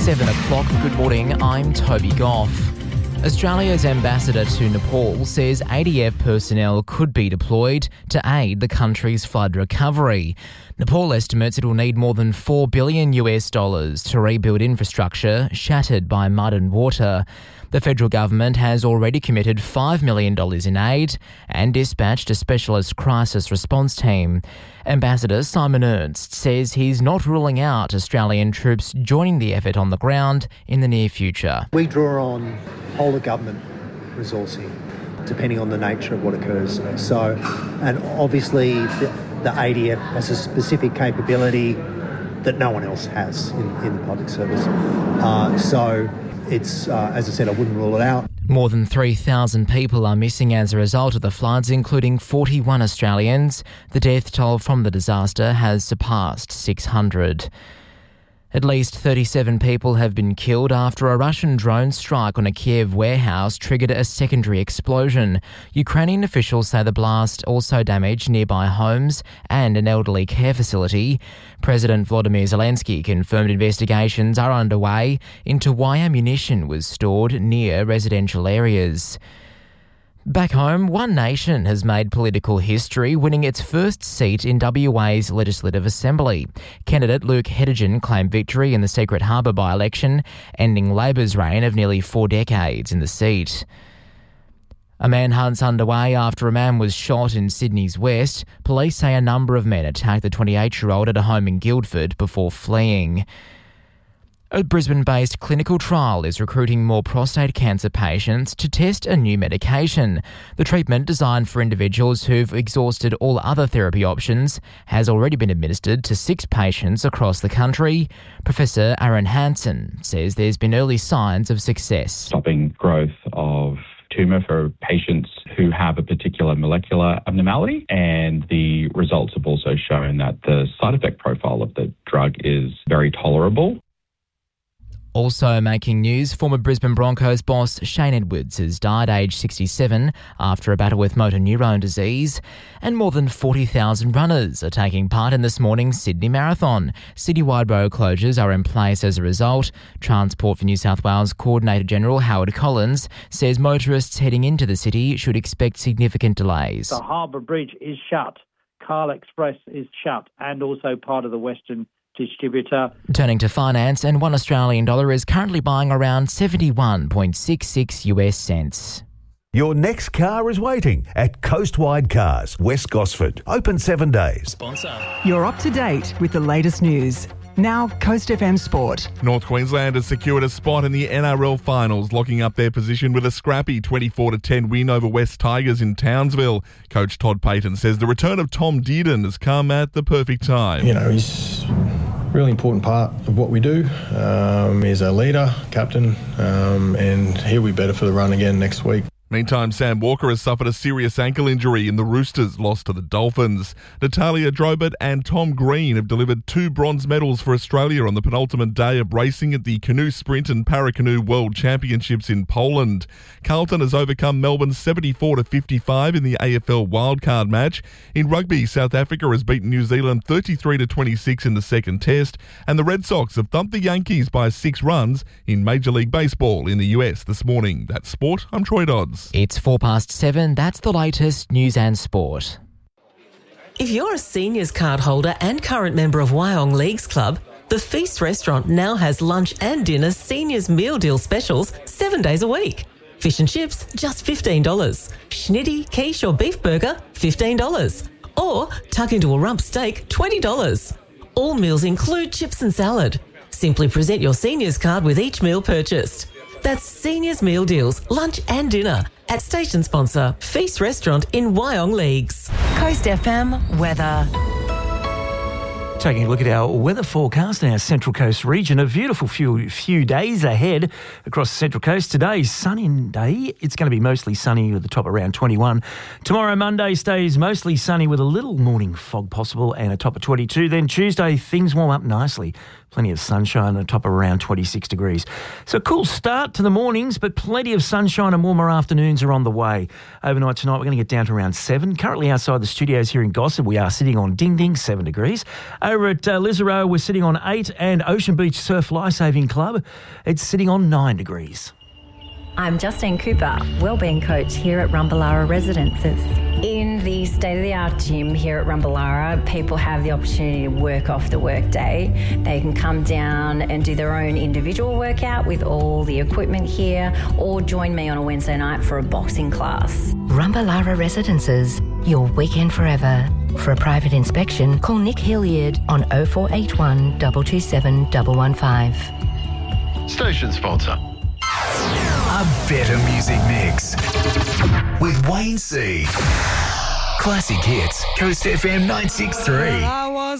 7 o'clock. Good morning, I'm Toby Goff. Australia's ambassador to Nepal says ADF personnel could be deployed to aid the country's flood recovery. Nepal estimates it will need more than $4 billion to rebuild infrastructure shattered by mud and water. The federal government has already committed $5 million in aid and dispatched a specialist crisis response team. Ambassador Simon Ernst says he's not ruling out Australian troops joining the effort on the ground in the near future. We draw on whole of government resourcing, depending on the nature of what occurs. So, and obviously the ADF has a specific capability that no one else has in the public service. So it's, as I said, I wouldn't rule it out. More than 3,000 people are missing as a result of the floods, including 41 Australians. The death toll from the disaster has surpassed 600. At least 37 people have been killed after a Russian drone strike on a Kiev warehouse triggered a secondary explosion. Ukrainian officials say the blast also damaged nearby homes and an elderly care facility. President Volodymyr Zelensky confirmed investigations are underway into why ammunition was stored near residential areas. Back home, One Nation has made political history, winning its first seat in WA's Legislative Assembly. Candidate Luke Hedegen claimed victory in the Secret Harbour by-election, ending Labor's reign of nearly 4 decades in the seat. A manhunt's underway after a man was shot in Sydney's west. Police say a number of men attacked the 28-year-old at a home in Guildford before fleeing. A Brisbane-based clinical trial is recruiting more prostate cancer patients to test a new medication. The treatment, designed for individuals who've exhausted all other therapy options, has already been administered to 6 patients across the country. Professor Aaron Hansen says there's been early signs of success. Stopping growth of tumour for patients who have a particular molecular abnormality, and the results have also shown that the side effect profile of the drug is very tolerable. Also making news, former Brisbane Broncos boss Shane Edwards has died aged 67 after a battle with motor neurone disease. And more than 40,000 runners are taking part in this morning's Sydney Marathon. Citywide road closures are in place as a result. Transport for New South Wales Coordinator General Howard Collins says motorists heading into the city should expect significant delays. The Harbour Bridge is shut, Carl Express is shut, and also part of the Western distributor. Turning to finance, and $1 Australian dollar is currently buying around 71.66 US cents. Your next car is waiting at Coastwide Cars, West Gosford. Open 7 days. Sponsor. You're up to date with the latest news. Now, Coast FM Sport. North Queensland has secured a spot in the NRL finals, locking up their position with a scrappy 24-10 win over West Tigers in Townsville. Coach Todd Payton says the return of Tom Dearden has come at the perfect time. You know, he's a really important part of what we do. He's our leader, captain, and he'll be better for the run again next week. Meantime, Sam Walker has suffered a serious ankle injury in the Roosters' loss to the Dolphins. Natalia Drobert and Tom Green have delivered 2 bronze medals for Australia on the penultimate day of racing at the Canoe Sprint and Paracanoe World Championships in Poland. Carlton has overcome Melbourne 74-55 in the AFL wildcard match. In rugby, South Africa has beaten New Zealand 33-26 in the second test, and the Red Sox have thumped the Yankees by 6 runs in Major League Baseball in the US this morning. That's sport. I'm Troy Dodds. It's 7:04. That's the latest news and sport. If you're a seniors card holder and current member of Wyong Leagues Club, the Feast Restaurant now has lunch and dinner seniors meal deal specials 7 days a week. Fish and chips, just $15. Schnitty, quiche or beef burger, $15. Or tuck into a rump steak, $20. All meals include chips and salad. Simply present your seniors card with each meal purchased. That's Seniors Meal Deals, lunch and dinner at station sponsor Feast Restaurant in Wyong Leagues. Coast FM weather. Taking a look at our weather forecast in our Central Coast region. A beautiful few days ahead across the Central Coast. Today, sunny day. It's going to be mostly sunny with the top around 21. Tomorrow, Monday, stays mostly sunny with a little morning fog possible and a top of 22. Then Tuesday, things warm up nicely. Plenty of sunshine and a top of around 26 degrees. So a cool start to the mornings, but plenty of sunshine and warmer afternoons are on the way. Overnight tonight, we're going to get down to around 7. Currently outside the studios here in Gossip, we are sitting on ding 7 degrees. Over at Lisero, we're sitting on 8, and Ocean Beach Surf Lifesaving Club, it's sitting on 9 degrees. I'm Justine Cooper, wellbeing coach here at Rumballara Residences. In the state-of-the-art gym here at Rumballara, people have the opportunity to work off the workday. They can come down and do their own individual workout with all the equipment here, or join me on a Wednesday night for a boxing class. Rumballara Residences, your weekend forever. For a private inspection, call Nick Hilliard on 0481 227 115. Station sponsor. A better music mix with Wayne C. Classic hits, Coast FM 963.